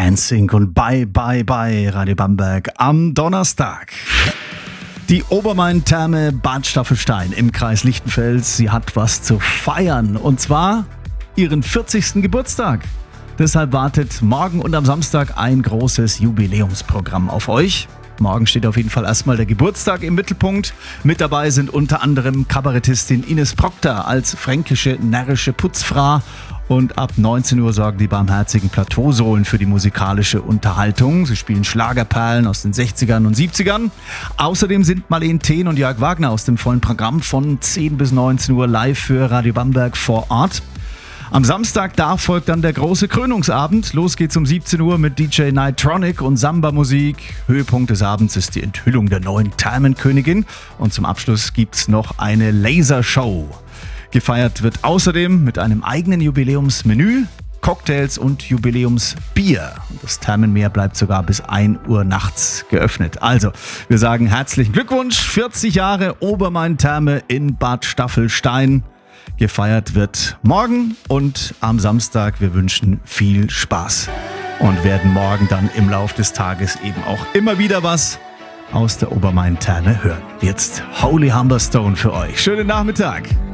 NSYNC und Bye Bye Bye Radio Bamberg am Donnerstag. Die Obermain-Therme Bad Staffelstein im Kreis Lichtenfels, sie hat was zu feiern und zwar ihren 40. Geburtstag. Deshalb wartet morgen und am Samstag ein großes Jubiläumsprogramm auf euch. Morgen steht auf jeden Fall erstmal der Geburtstag im Mittelpunkt. Mit dabei sind unter anderem Kabarettistin Ines Proctor als fränkische närrische Putzfrau. Und ab 19 Uhr sorgen die barmherzigen Plateausohlen für die musikalische Unterhaltung. Sie spielen Schlagerperlen aus den 60ern und 70ern. Außerdem sind Marlene Thehn und Jörg Wagner aus dem vollen Programm von 10 bis 19 Uhr live für Radio Bamberg vor Ort. Am Samstag, da folgt dann der große Krönungsabend. Los geht's um 17 Uhr mit DJ Nightronic und Samba-Musik. Höhepunkt des Abends ist die Enthüllung der neuen Thermenkönigin. Und zum Abschluss gibt's noch eine Lasershow. Gefeiert wird außerdem mit einem eigenen Jubiläumsmenü, Cocktails und Jubiläumsbier. Und das Thermenmeer bleibt sogar bis 1 Uhr nachts geöffnet. Also, wir sagen herzlichen Glückwunsch, 40 Jahre Obermain-Therme in Bad Staffelstein. Gefeiert wird morgen und am Samstag. Wir wünschen viel Spaß und werden morgen dann im Lauf des Tages eben auch immer wieder was aus der Obermain-Therme hören. Jetzt Holy Humberstone für euch. Schönen Nachmittag.